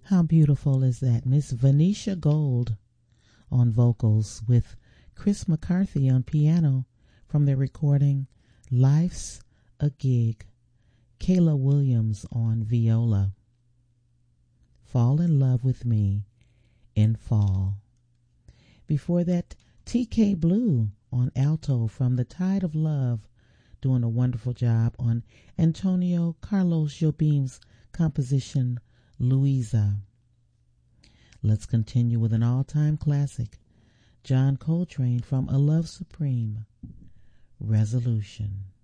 How beautiful is that? Miss Venetia Gold on vocals with Chris McCarthy on piano from their recording Life's a Gig. Kayla Williams on viola. Fall in Love with Me in Fall. Before that, TK Blue on alto from The Tide of Love, doing a wonderful job on Antonio Carlos Jobim's composition Louisa. Let's continue with an all-time classic, John Coltrane from A Love Supreme, Resolution.